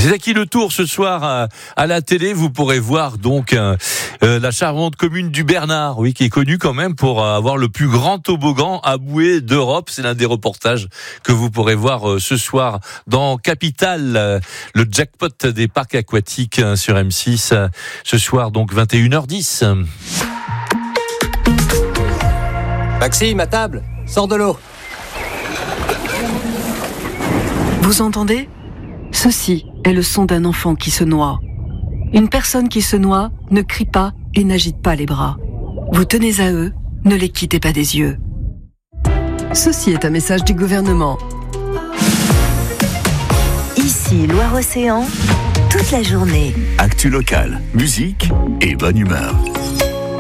C'est à qui le tour ce soir à la télé. Vous pourrez voir donc la charmante commune du Bernard, oui, qui est connue quand même pour avoir le plus grand toboggan à bouée d'Europe. C'est l'un des reportages que vous pourrez voir ce soir dans Capital, le jackpot des parcs aquatiques sur M6. Ce soir donc 21h10. Maxime, à table, sors de l'eau. Vous entendez ? Ceci est le son d'un enfant qui se noie. Une personne qui se noie ne crie pas et n'agite pas les bras. Vous tenez à eux, ne les quittez pas des yeux. Ceci est un message du gouvernement. Ici, Loire-Océan, toute la journée. Actu locale, musique et bonne humeur.